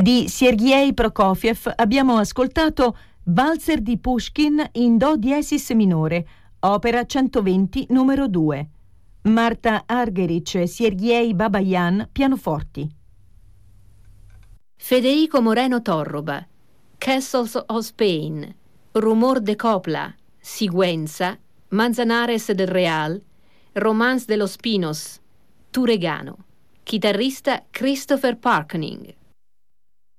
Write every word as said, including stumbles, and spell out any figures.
Di Sergei Prokofiev abbiamo ascoltato Valzer di Pushkin in Do diesis minore, opera centoventi numero due. Marta Argerich e Sergei Babayan, pianoforti. Federico Moreno Torroba, Castles of Spain, Rumor de Copla, Siguenza, Manzanares del Real, Romance de los Pinos, Turegano. Chitarrista Christopher Parkening.